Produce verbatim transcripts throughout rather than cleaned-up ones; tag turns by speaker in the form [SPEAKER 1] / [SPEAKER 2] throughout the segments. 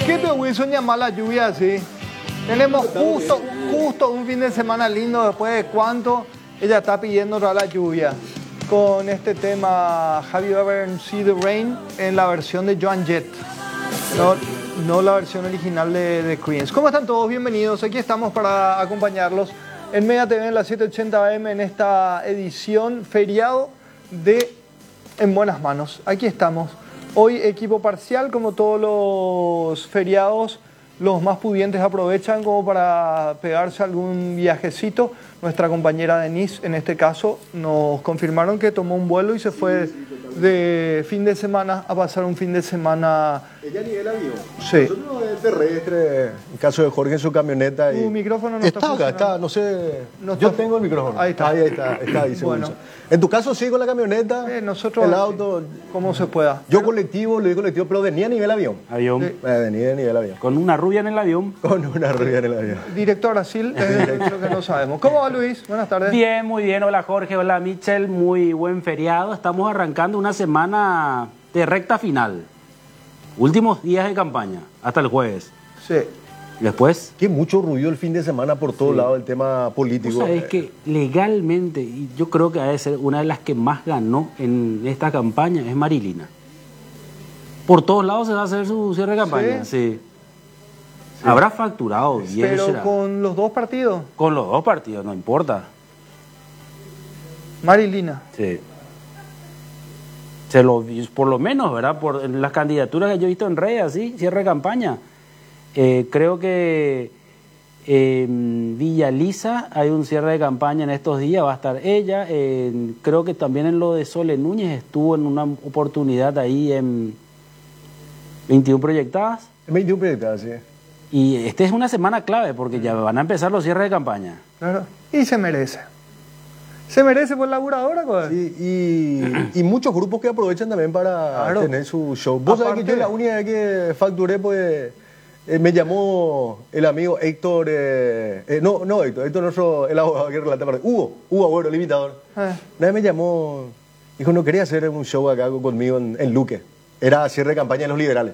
[SPEAKER 1] qué te Wilson llama la lluvia así? Tenemos justo, justo un fin de semana lindo después de cuánto ella está pidiendo otra la lluvia. Con este tema Have You Ever Seen the Rain en la versión de Joan Jett, no, no la versión original de, de Queens. ¿Cómo están todos? Bienvenidos. Aquí estamos para acompañarlos en Mega T V en la setecientos ochenta A M en esta edición feriado de En Buenas Manos. Aquí estamos. Hoy equipo parcial, como todos los feriados, los más pudientes aprovechan como para pegarse algún viajecito. Nuestra compañera Denise, en este caso, nos confirmaron que tomó un vuelo y se fue de fin de semana a pasar un fin de semana.
[SPEAKER 2] Ella ni el avión.
[SPEAKER 1] Sí.
[SPEAKER 2] Nosotros es terrestre, en caso de Jorge en su camioneta.
[SPEAKER 1] Tu
[SPEAKER 2] y...
[SPEAKER 1] micrófono no
[SPEAKER 2] está
[SPEAKER 1] está
[SPEAKER 2] acá, está, no sé.
[SPEAKER 1] No
[SPEAKER 2] Yo
[SPEAKER 1] está...
[SPEAKER 2] tengo el micrófono.
[SPEAKER 1] Ahí está.
[SPEAKER 2] Ahí está, está ahí,
[SPEAKER 1] Bueno.
[SPEAKER 2] seguro. En tu caso sí con la camioneta,
[SPEAKER 1] Eh, nosotros,
[SPEAKER 2] el auto.
[SPEAKER 1] como se pueda.
[SPEAKER 2] Yo colectivo, le digo colectivo, pero venía a nivel avión.
[SPEAKER 3] Avión.
[SPEAKER 1] Sí.
[SPEAKER 2] Eh, venía a nivel avión.
[SPEAKER 3] Con una rubia en el avión.
[SPEAKER 2] Con una rubia en el avión.
[SPEAKER 1] Directo a Brasil, es lo que no sabemos. ¿Cómo va, Luis? Buenas tardes.
[SPEAKER 3] Bien, muy bien. Hola Jorge, hola Michel. Muy buen feriado. Estamos arrancando una semana de recta final. Últimos días de campaña, hasta el jueves.
[SPEAKER 1] Sí.
[SPEAKER 3] Después,
[SPEAKER 2] Que mucho ruido el fin de semana por todos
[SPEAKER 3] Sí.
[SPEAKER 2] lados el tema
[SPEAKER 3] tú
[SPEAKER 2] político.
[SPEAKER 3] sabes que legalmente, y yo creo que ha de ser una de las que más ganó en esta campaña, es Marilina. Por todos lados se va a hacer su cierre de campaña. Sí. Habrá facturado bien.
[SPEAKER 1] Pero
[SPEAKER 3] será.
[SPEAKER 1] con los dos partidos,
[SPEAKER 3] Con los dos partidos, no importa.
[SPEAKER 1] Marilina.
[SPEAKER 3] Sí. Se lo, por lo menos, ¿verdad? Por las candidaturas que yo he visto en redes, así, cierre de campaña. Eh, creo que en Villa Lisa hay un cierre de campaña en estos días, va a estar ella. Eh, creo que también en lo de Sole Núñez estuvo en una oportunidad ahí en veintiuna proyectadas.
[SPEAKER 2] veintiún proyectadas, sí.
[SPEAKER 3] Y esta es una semana clave porque ya van a empezar los cierres de campaña.
[SPEAKER 1] Claro. Y se merece. Se merece por laburadora, pues.
[SPEAKER 2] Sí, y, y muchos grupos que aprovechan también para
[SPEAKER 1] Claro.
[SPEAKER 2] tener su show. Vos sabés que
[SPEAKER 1] Aparte-
[SPEAKER 2] yo la única vez que facturé, pues, eh, me llamó el amigo Héctor, eh, eh, no, no Héctor, Héctor nuestro, el abogado que relata para Hugo, Hugo Agüero, el imitador.
[SPEAKER 1] Eh.
[SPEAKER 2] Una vez me llamó, dijo, no quería hacer un show acá conmigo en, en Luque. Era cierre de campaña de los liberales.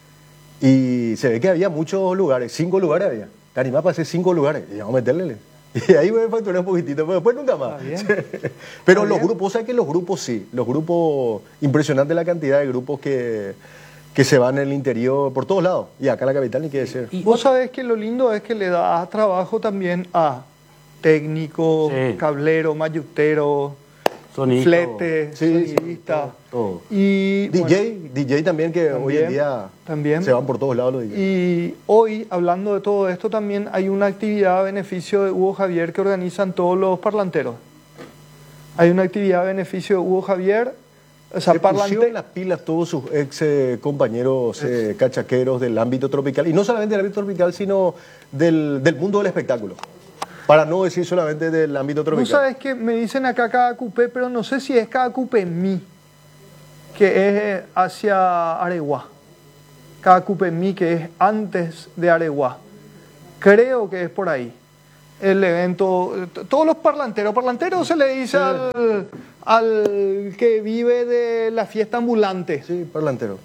[SPEAKER 2] Y se ve que había muchos lugares, cinco lugares había. Te animás para hacer cinco lugares, y vamos a meterle. Y ahí voy a facturar un poquitito, pero después nunca más.
[SPEAKER 1] Está bien.
[SPEAKER 2] Pero
[SPEAKER 1] Está
[SPEAKER 2] los
[SPEAKER 1] bien.
[SPEAKER 2] grupos, ¿sabes que los grupos sí? Los grupos, impresionante la cantidad de grupos que, que se van en el interior, por todos lados. Y acá en la capital ni qué decir.
[SPEAKER 3] Y
[SPEAKER 1] Vos sabés que lo lindo es que le da trabajo también a técnico,
[SPEAKER 3] Sí.
[SPEAKER 1] cablero, mayutero,
[SPEAKER 3] Sonido.
[SPEAKER 1] flete,
[SPEAKER 2] Sí, sí,
[SPEAKER 1] sonidista.
[SPEAKER 3] todo.
[SPEAKER 1] Y,
[SPEAKER 2] D J,
[SPEAKER 1] bueno,
[SPEAKER 2] D J también que hoy
[SPEAKER 1] También,
[SPEAKER 2] en día
[SPEAKER 1] también.
[SPEAKER 2] se van por todos lados los D J.
[SPEAKER 1] y hoy, hablando de todo esto, también hay una actividad a beneficio de Hugo Javier que organizan todos los parlanteros. Hay una actividad a beneficio de Hugo Javier, o sea,
[SPEAKER 2] Se
[SPEAKER 1] parlantero.
[SPEAKER 2] pusieron las pilas todos sus ex eh, compañeros eh, cachaqueros del ámbito tropical, y no solamente del ámbito tropical, sino del, del mundo del espectáculo. Para no decir solamente del ámbito
[SPEAKER 1] Tú
[SPEAKER 2] tropical.
[SPEAKER 1] sabes que me dicen acá cada cupé, pero no sé si es cada cupé mí, que es hacia Areguá. Cada cupé mí, que es antes de Areguá. Creo que es por ahí. El evento, t- todos los parlanteros, parlanteros se le dice al, al que vive de la fiesta ambulante.
[SPEAKER 2] Sí, parlantero.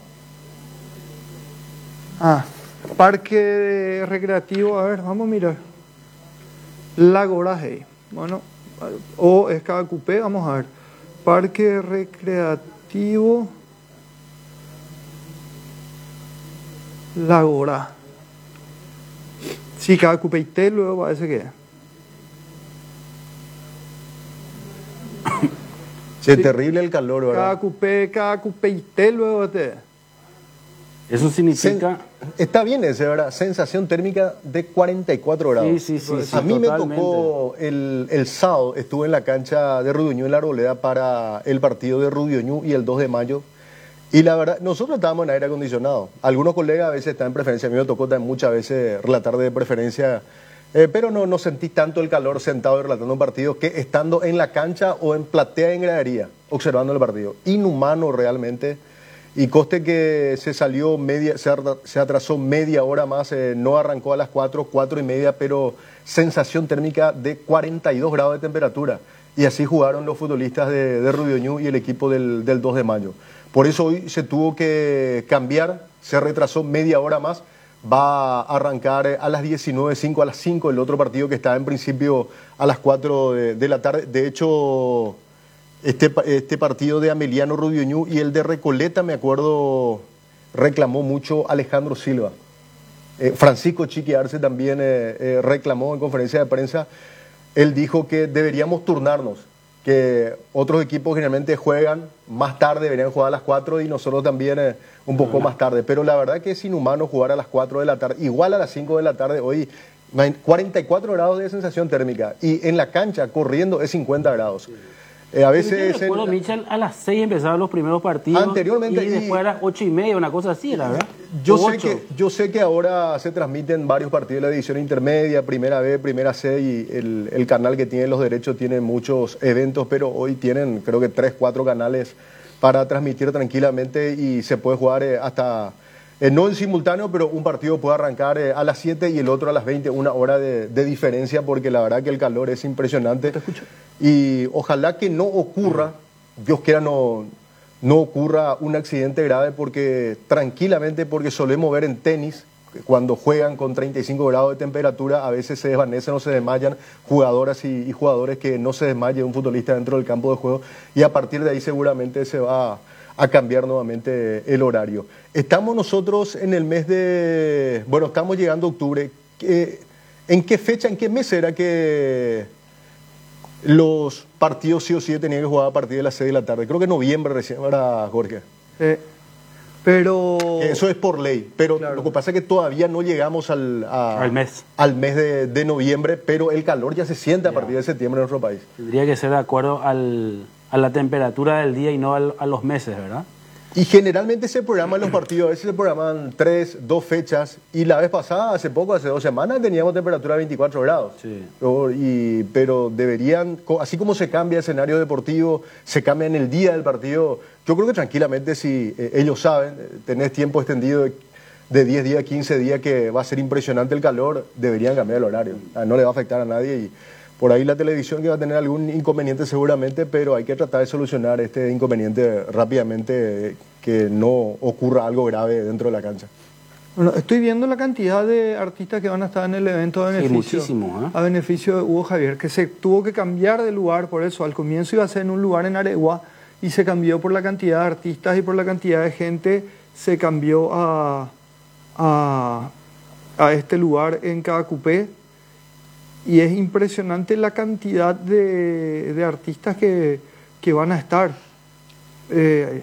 [SPEAKER 1] Ah, parque recreativo, a ver, vamos a mirar. Lago Rajey. Bueno, o es cada cupé, vamos a ver. Parque recreativo Lagora. Sí, cada cupé y té luego parece que es.
[SPEAKER 2] Sí, es terrible el calor,
[SPEAKER 1] Cada
[SPEAKER 2] ¿verdad?
[SPEAKER 1] cupé, cada cupé y té luego té.
[SPEAKER 3] Eso significa...
[SPEAKER 2] Sen- está bien ese, ¿verdad? Sensación térmica de cuarenta y cuatro grados.
[SPEAKER 3] Sí, sí, sí, sí,
[SPEAKER 2] A mí
[SPEAKER 3] totalmente.
[SPEAKER 2] me tocó el, el sábado, estuve en la cancha de Rudioñú en la Arboleda para el partido de Rudioñú y el dos de mayo. Y la verdad, nosotros estábamos en aire acondicionado. Algunos colegas a veces están en preferencia. A mí me tocó también muchas veces relatar de preferencia, eh, pero no, no sentí tanto el calor sentado y relatando un partido que estando en la cancha o en platea en gradería, observando el partido. Inhumano realmente. Y coste que se salió media, se ar- se atrasó media hora más, eh, no arrancó a las cuatro, cuatro y media, pero sensación térmica de cuarenta y dos grados de temperatura. Y así jugaron los futbolistas de, de Rudioñú y el equipo del, del dos de mayo. Por eso hoy se tuvo que cambiar, se retrasó media hora más. Va a arrancar a las diecinueve cinco, a las cinco, el otro partido que está en principio a las cuatro de, de la tarde. De hecho, este, este partido de Ameliano Rudioñú y el de Recoleta, me acuerdo, reclamó mucho Alejandro Silva. Eh, Francisco Chiqui Arce también eh, eh, reclamó en conferencia de prensa. Él dijo que deberíamos turnarnos, que otros equipos generalmente juegan más tarde, deberían jugar a las cuatro y nosotros también eh, un poco más tarde. Pero la verdad que es inhumano jugar a las cuatro de la tarde, igual a las cinco de la tarde. Hoy cuarenta y cuatro grados de sensación térmica y en la cancha corriendo es cincuenta grados. Eh, a veces...
[SPEAKER 3] Yo recuerdo,
[SPEAKER 2] en...
[SPEAKER 3] Michel, a las seis empezaban los primeros partidos.
[SPEAKER 2] Anteriormente.
[SPEAKER 3] Y después a las ocho y media, una cosa así, la verdad.
[SPEAKER 2] Yo sé, que, yo sé que ahora se transmiten varios partidos de la división intermedia, primera B, primera C, y el, el canal que tiene los derechos tiene muchos eventos, pero hoy tienen creo que tres, cuatro canales para transmitir tranquilamente y se puede jugar eh, hasta, eh, no en simultáneo, pero un partido puede arrancar eh, a las siete y el otro a las veinte, una hora de, de diferencia, porque la verdad que el calor es impresionante.
[SPEAKER 1] Te escucho.
[SPEAKER 2] Y ojalá que no ocurra, Dios quiera no, no ocurra un accidente grave, porque tranquilamente, porque solemos ver en tenis, cuando juegan con treinta y cinco grados de temperatura, a veces se desvanecen o se desmayan jugadoras y, y jugadores, que no se desmaye un futbolista dentro del campo de juego, y a partir de ahí seguramente se va a, a cambiar nuevamente el horario. Estamos nosotros en el mes de... Bueno, estamos llegando a octubre. ¿En qué fecha, en qué mes era que los partidos sí o sí tenían que jugar a partir de las seis de la tarde? Creo que noviembre recién, ¿verdad, Jorge?
[SPEAKER 1] Eh, pero...
[SPEAKER 2] Eso es por ley, pero
[SPEAKER 1] claro.
[SPEAKER 2] Lo que pasa es que todavía no llegamos al, a,
[SPEAKER 3] al mes,
[SPEAKER 2] al mes de, de noviembre, pero el calor ya se siente a partir de septiembre en nuestro país.
[SPEAKER 3] Tendría que ser de acuerdo al, a la temperatura del día y no al, a los meses, ¿verdad?
[SPEAKER 2] Y generalmente se programan los partidos, a veces se programan tres, dos fechas, y la vez pasada, hace poco, hace dos semanas, teníamos temperatura de veinticuatro grados.
[SPEAKER 3] Sí.
[SPEAKER 2] Pero, y, pero deberían, así como se cambia el escenario deportivo, se cambia en el día del partido, yo creo que tranquilamente, si eh, ellos saben, tenés tiempo extendido de, de diez días, quince días, que va a ser impresionante el calor, deberían cambiar el horario. Ah, no le va a afectar a nadie, y por ahí la televisión que va a tener algún inconveniente seguramente, pero hay que tratar de solucionar este inconveniente rápidamente, que no ocurra algo grave dentro de la cancha.
[SPEAKER 1] Bueno, estoy viendo la cantidad de artistas que van a estar en el evento a beneficio,
[SPEAKER 3] sí, muchísimo, ¿eh?
[SPEAKER 1] a beneficio de Hugo Javier, que se tuvo que cambiar de lugar por eso. Al comienzo iba a ser en un lugar en Areguá y se cambió por la cantidad de artistas y por la cantidad de gente, se cambió a, a, a este lugar en Cadacupé. Y es impresionante la cantidad de, de artistas que, que van a estar. Eh,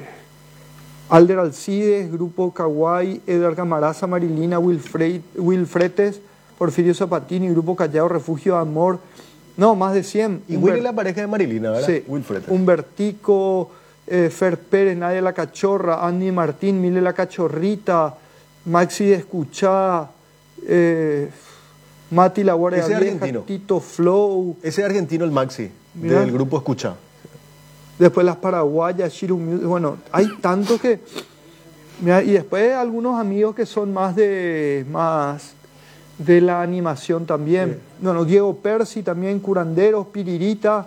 [SPEAKER 1] Alder Alcides, Grupo Kawaii, Edgar Camaraza, Marilina, Wilfred, Wilfretes, Porfirio Zapatini, Grupo Callao, Refugio de Amor. No, más de cien.
[SPEAKER 2] Y Willy es la pareja de Marilina, ¿verdad?
[SPEAKER 1] Sí.
[SPEAKER 2] Wilfretes.
[SPEAKER 1] Humbertico, eh, Fer Pérez, Nadia la Cachorra, Andy Martín, Mile la Cachorrita, Maxi de Escuchá, eh, Mati la Guardia
[SPEAKER 2] Ese
[SPEAKER 1] Vieja,
[SPEAKER 2] argentino.
[SPEAKER 1] Tito Flow.
[SPEAKER 2] Ese argentino, el Maxi,
[SPEAKER 1] Mirá.
[SPEAKER 2] del grupo Escucha.
[SPEAKER 1] Después las paraguayas, Shiru Music. Bueno, hay tantos que... Mirá, y después algunos amigos que son más de más de la animación también. Sí. Bueno, Diego Percy también, Curanderos, Piririta,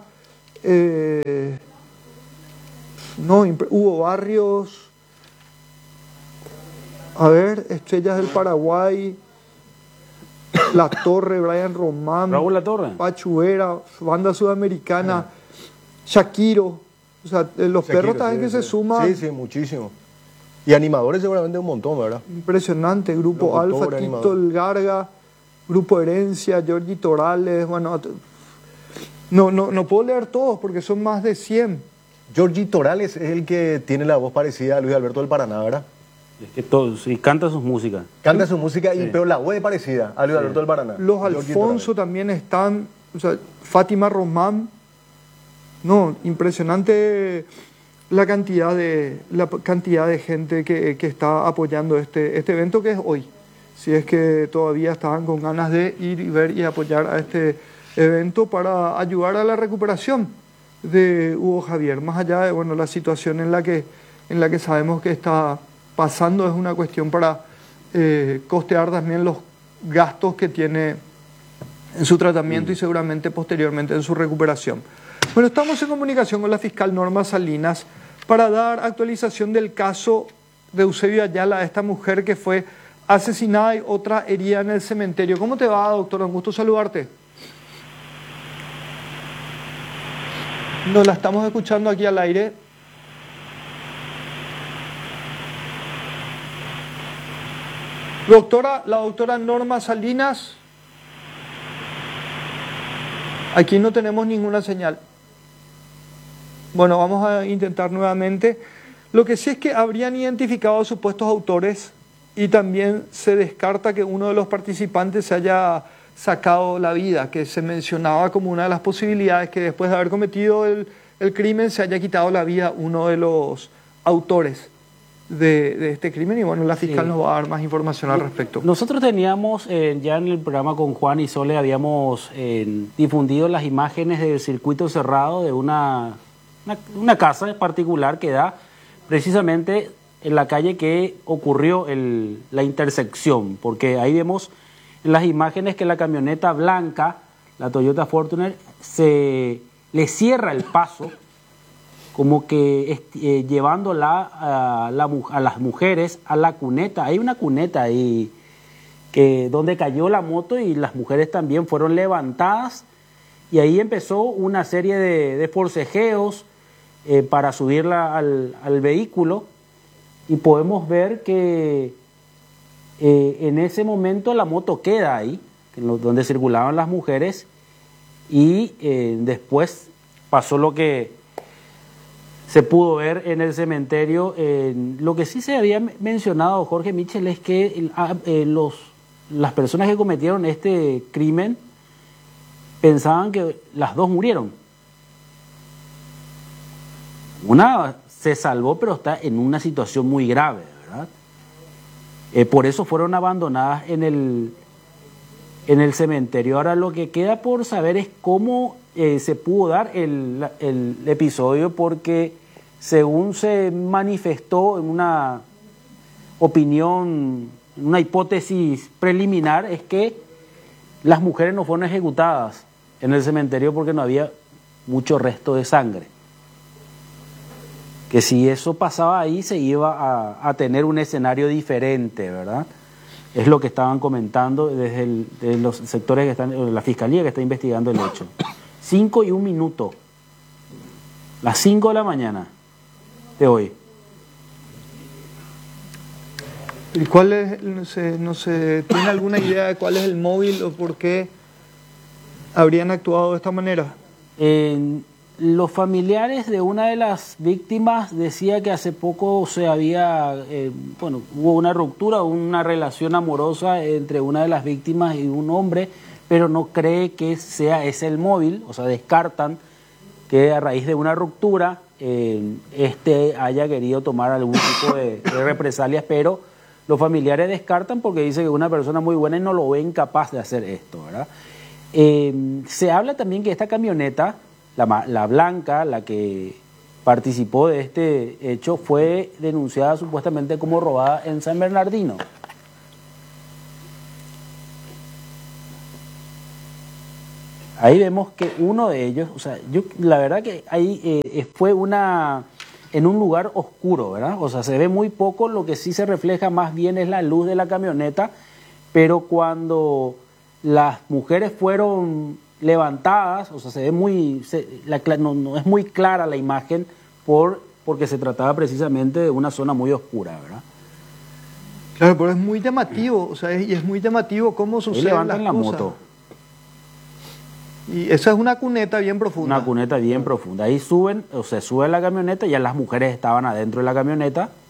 [SPEAKER 1] eh, no, Hugo Barrios, a ver, Estrellas del Paraguay, La Torre, Brian Román,
[SPEAKER 3] Raúl La Torre,
[SPEAKER 1] Pachuera, Banda Sudamericana, Shakiro, o sea, los
[SPEAKER 2] Shakiro,
[SPEAKER 1] perros también
[SPEAKER 2] sí,
[SPEAKER 1] que
[SPEAKER 2] sí.
[SPEAKER 1] se suman.
[SPEAKER 2] Sí, sí, muchísimo. Y animadores seguramente un montón, ¿verdad?
[SPEAKER 1] Impresionante, Grupo Alfa, Tito El Garga, Grupo Herencia, Giorgi Torales, bueno, no, no, no puedo leer todos porque son más de cien.
[SPEAKER 2] Giorgi Torales es el que tiene la voz parecida a Luis Alberto del Paraná, ¿verdad?
[SPEAKER 3] Es que todos, y canta sus músicas.
[SPEAKER 2] Canta su música,
[SPEAKER 3] Sí.
[SPEAKER 2] y, pero la voz es parecida a Luis
[SPEAKER 3] Sí.
[SPEAKER 2] Alberto del Paraná.
[SPEAKER 1] Los
[SPEAKER 2] Giorgi
[SPEAKER 1] Alfonso
[SPEAKER 2] Torales.
[SPEAKER 1] también están, o sea, Fátima Román, no, impresionante la cantidad de, la cantidad de gente que, que está apoyando este, este evento que es hoy. Si es que todavía estaban con ganas de ir y ver y apoyar a este evento para ayudar a la recuperación de Hugo Javier. Más allá de bueno, la situación en la que, en la que sabemos que está pasando, es una cuestión para eh, costear también los gastos que tiene en su tratamiento mm. y seguramente posteriormente en su recuperación. Bueno, estamos en comunicación con la fiscal Norma Salinas para dar actualización del caso de Eusebio Ayala, esta mujer que fue asesinada y otra herida en el cementerio. ¿Cómo te va, doctor? Un gusto saludarte. Nos la estamos escuchando aquí al aire. Doctora, la doctora Norma Salinas. Aquí no tenemos ninguna señal. Bueno, vamos a intentar nuevamente. Lo que sí es que habrían identificado supuestos autores y también se descarta que uno de los participantes se haya sacado la vida, que se mencionaba como una de las posibilidades que después de haber cometido el, el crimen se haya quitado la vida uno de los autores de, de este crimen. Y bueno, la fiscal sí nos va a dar más información al respecto.
[SPEAKER 3] Nosotros teníamos, eh, ya en el programa con Juan y Sole, habíamos eh, difundido las imágenes del circuito cerrado de una, una, una casa particular que da precisamente en la calle que ocurrió el, la intersección, porque ahí vemos en las imágenes que la camioneta blanca, la Toyota Fortuner, se le cierra el paso, como que eh, llevándola a, la, a las mujeres a la cuneta. Hay una cuneta ahí que, donde cayó la moto y las mujeres también fueron levantadas, y ahí empezó una serie de, de forcejeos eh, para subirla al, al vehículo, y podemos ver que eh, en ese momento la moto queda ahí, donde circulaban las mujeres, y eh, después pasó lo que se pudo ver en el cementerio. Eh, lo que sí se había mencionado, Jorge Michel, es que eh, los, las personas que cometieron este crimen pensaban que las dos murieron. Una se salvó, pero está en una situación muy grave, ¿verdad? Eh, por eso fueron abandonadas en el, en el cementerio. Ahora lo que queda por saber es cómo eh, se pudo dar el, el episodio, porque según se manifestó en una opinión, una hipótesis preliminar, es que las mujeres no fueron ejecutadas en el cementerio porque no había mucho resto de sangre. Que si eso pasaba ahí se iba a, a tener un escenario diferente, ¿verdad? Es lo que estaban comentando desde, el, desde los sectores que están, la fiscalía que está investigando el hecho. Cinco y un minuto. Las cinco de la mañana de hoy.
[SPEAKER 1] ¿Y cuál es, no sé, no sé, tiene alguna idea de cuál es el móvil o por qué habrían actuado de esta manera?
[SPEAKER 3] Eh, los familiares de una de las víctimas decía que hace poco se había, eh, bueno, hubo una ruptura, una relación amorosa entre una de las víctimas y un hombre, pero no cree que sea ese el móvil, o sea, descartan que a raíz de una ruptura eh, este haya querido tomar algún tipo de, de represalias, pero los familiares descartan porque dicen que es una persona muy buena y no lo ven capaz de hacer esto, ¿verdad? Eh, se habla también que esta camioneta, la, la blanca, la que participó de este hecho, fue denunciada supuestamente como robada en San Bernardino. Ahí vemos que uno de ellos, o sea, yo la verdad que ahí eh, fue una en un lugar oscuro, ¿verdad? O sea, se ve muy poco, lo que sí se refleja más bien es la luz de la camioneta, pero cuando las mujeres fueron levantadas, o sea, se ve muy, se, la, no, no es muy clara la imagen por porque se trataba precisamente de una zona muy oscura, ¿verdad?
[SPEAKER 1] Claro, pero es muy llamativo, o sea, es, y es muy llamativo cómo sucede.
[SPEAKER 3] Ahí levantan la moto.
[SPEAKER 1] Y esa es una cuneta bien profunda.
[SPEAKER 3] Una cuneta bien profunda. Ahí suben, o sea, sube la camioneta, ya las mujeres estaban adentro de la camioneta.